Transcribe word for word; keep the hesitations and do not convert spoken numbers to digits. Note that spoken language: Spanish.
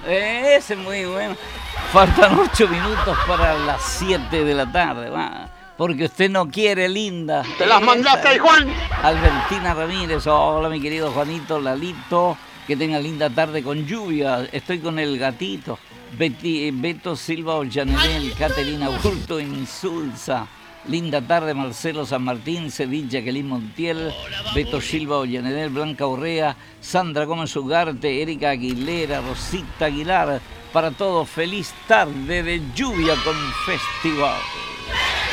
Ese es muy bueno. Faltan ocho minutos para las siete de la tarde, va. Porque usted no quiere, linda. ¡Te las mandaste ahí, Juan! Albertina Ramírez, hola mi querido Juanito, Lalito, que tenga linda tarde con lluvia. Estoy con el gatito. Betty, Beto Silva Ollanedel, Caterina Hurto en Insulza. Linda tarde, Marcelo San Martín, Sevilla, Quelín Montiel, Beto Silva Ollanedel, Blanca Urrea, Sandra Gómez Ugarte, Erika Aguilera, Rosita Aguilar. Para todos, feliz tarde de lluvia con festival.